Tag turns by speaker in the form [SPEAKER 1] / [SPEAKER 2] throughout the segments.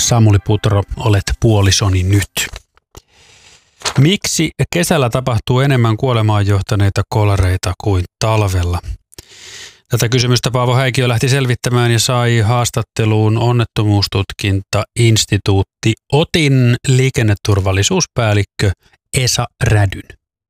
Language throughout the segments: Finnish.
[SPEAKER 1] Samuli Putro, olet puolisoni nyt. Miksi kesällä tapahtuu enemmän kuolemaan johtaneita kolareita kuin talvella? Tätä kysymystä Paavo Häikiö lähti selvittämään ja sai haastatteluun onnettomuustutkintainstituutti OTin liikenneturvallisuuspäällikkö Esa Rädyn.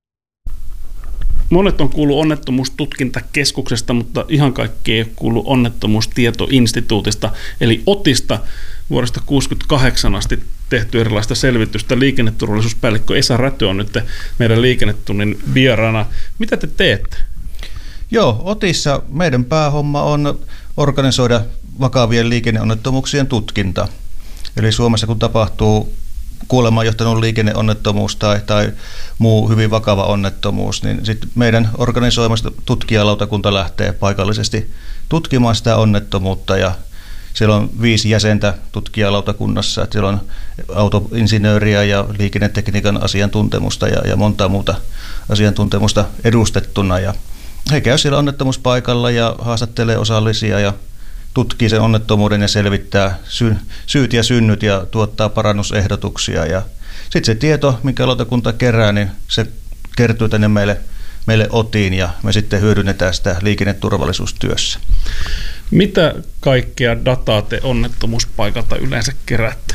[SPEAKER 2] Monet on kuullut onnettomuustutkintakeskuksesta, mutta ihan kaikki ei ole kuullut onnettomuustietoinstituutista, eli OTista vuodesta 1968 asti tehty erilaista selvitystä. Liikenneturvallisuuspäällikkö Esa Räty on nyt meidän liikennetunnin vieraana. Mitä te teette?
[SPEAKER 3] Joo, OTissa meidän päähomma on organisoida vakavien liikenneonnettomuuksien tutkinta. Eli Suomessa kun tapahtuu kuolemaan johtanut liikenneonnettomuus tai muu hyvin vakava onnettomuus, niin sitten meidän organisoimasta tutkijalautakunta lähtee paikallisesti tutkimaan sitä onnettomuutta, ja siellä on 5 jäsentä tutkijalautakunnassa, että siellä on autoinsinööriä ja liikennetekniikan asiantuntemusta ja monta muuta asiantuntemusta edustettuna, ja he käy siellä onnettomuuspaikalla ja haastattelee osallisia ja tutkii sen onnettomuuden ja selvittää syyt ja synnyt ja tuottaa parannusehdotuksia. Ja sitten se tieto, minkä lautakunta kerää, niin se kertyy tänne meille OTiin ja me sitten hyödynnetään sitä liikenneturvallisuustyössä.
[SPEAKER 2] Mitä kaikkea dataa te onnettomuuspaikalta yleensä keräätte?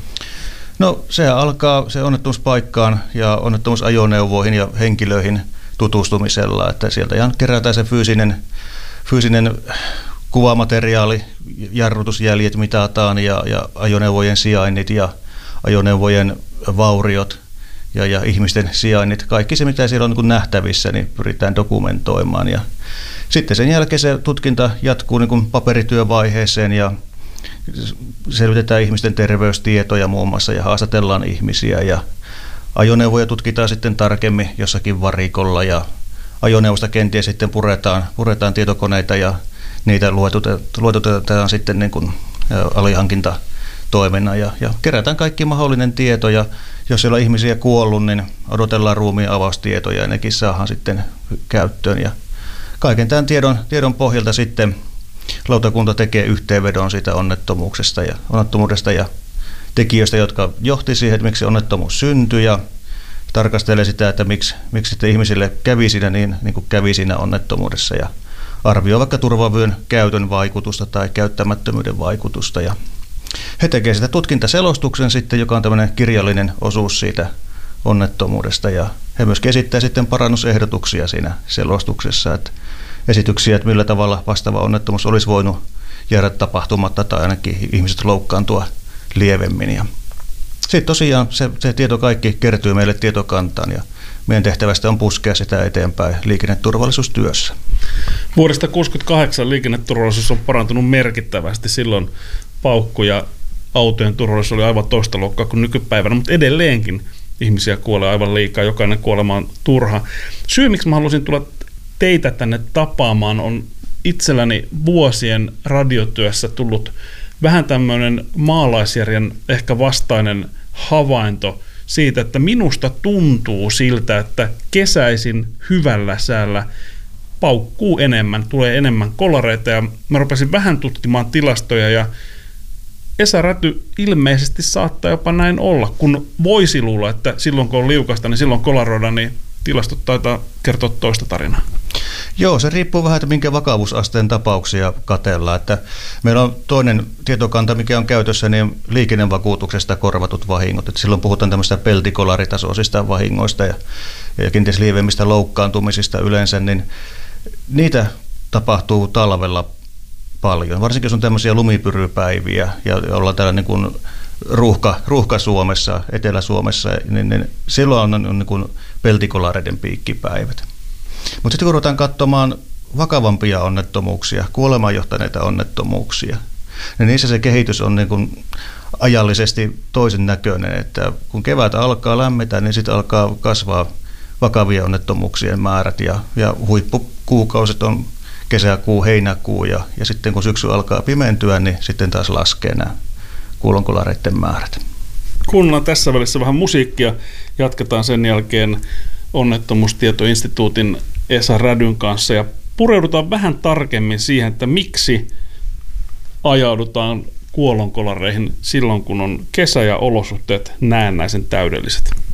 [SPEAKER 3] No sehän alkaa se onnettomuuspaikkaan ja onnettomuusajoneuvoihin ja henkilöihin tutustumisella, että sieltä ihan kerätään se fyysinen kuvamateriaali, jarrutusjäljet mitataan ja ajoneuvojen sijainnit ja ajoneuvojen vauriot ja ihmisten sijainnit. Kaikki se, mitä siellä on niin nähtävissä, niin pyritään dokumentoimaan. Ja sitten sen jälkeen se tutkinta jatkuu niin paperityövaiheeseen ja selvitetään ihmisten terveystietoja muun muassa ja haastatellaan ihmisiä. Ja ajoneuvoja tutkitaan sitten tarkemmin jossakin varikolla ja ajoneuvosta kenties sitten puretaan tietokoneita ja niitä luototetaan sitten niin kuin alihankintatoimena ja kerätään kaikki mahdollinen tieto, ja jos siellä on ihmisiä kuollut, niin odotellaan ruumiin avaustietoja ja nekin saadaan sitten käyttöön. Ja kaiken tämän tiedon pohjalta sitten lautakunta tekee yhteenvedon siitä onnettomuudesta ja tekijöistä, jotka johti siihen, että miksi onnettomuus syntyi, ja tarkastelee sitä, että miksi sitten ihmisille kävi siinä niin kuin kävi siinä onnettomuudessa, ja arvioi vaikka turvavyön käytön vaikutusta tai käyttämättömyyden vaikutusta. Ja he tekevät sitä tutkintaselostuksen sitten, joka on tämmöinen kirjallinen osuus siitä onnettomuudesta, ja he myös esittää sitten parannusehdotuksia siinä selostuksessa, että esityksiä, että millä tavalla vastaava onnettomuus olisi voinut jäädä tapahtumatta tai ainakin ihmiset loukkaantua lievemmin. Ja sitten tosiaan se tieto kaikki kertyy meille tietokantaan, ja meidän tehtävästä on puskea sitä eteenpäin liikenneturvallisuustyössä.
[SPEAKER 2] Vuodesta 1968 liikenneturvallisuus on parantunut merkittävästi. Silloin paukku ja autojen turvallisuus oli aivan toista luokkaa kuin nykypäivänä, mutta edelleenkin ihmisiä kuolee aivan liikaa. Jokainen kuolema on turha. Syy, miksi mä halusin tulla teitä tänne tapaamaan, on itselläni vuosien radiotyössä tullut vähän tämmöinen maalaisjärjen ehkä vastainen havainto siitä, että minusta tuntuu siltä, että kesäisin hyvällä säällä paukkuu enemmän, tulee enemmän kolareita, ja mä rupesin vähän tutkimaan tilastoja, ja Esa Räty ilmeisesti saattaa jopa näin olla, kun voisi luulla, että silloin kun on liukasta, niin silloin kolaroida, niin tilastot taitaa kertoa toista tarinaa.
[SPEAKER 3] Joo, se riippuu vähän, että minkä vakavuusasteen tapauksia katsellaan. Että meillä on toinen tietokanta, mikä on käytössä, niin liikennevakuutuksesta korvatut vahingot. Että silloin puhutaan tämmöistä peltikolaritasoisista vahingoista ja kenties lievemmistä loukkaantumisista yleensä, niin niitä tapahtuu talvella paljon. Varsinkin jos on tämmöisiä lumipyrypäiviä ja ollaan täällä niin kuin ruuhka-Suomessa, Etelä-Suomessa, niin silloin on niin kuin peltikolareiden piikkipäivät. Mutta sitten kun ruvetaan katsomaan vakavampia onnettomuuksia, kuolemaan johtaneita onnettomuuksia, niin niissä se kehitys on niin kuin ajallisesti toisen näköinen, että kun kevät alkaa lämmetä, niin sitten alkaa kasvaa vakavia onnettomuuksien määrät, ja huippukuukauset on kesäkuu, heinäkuu, ja sitten kun syksy alkaa pimentyä, niin sitten taas laskee nämä kuolonkolareiden määrät.
[SPEAKER 2] Kuunnellaan tässä välissä vähän musiikkia, jatketaan sen jälkeen Onnettomuustietoinstituutin Esa Rädyn kanssa ja pureudutaan vähän tarkemmin siihen, että miksi ajaudutaan kuolonkolareihin silloin, kun on kesä ja olosuhteet näennäisen täydelliset.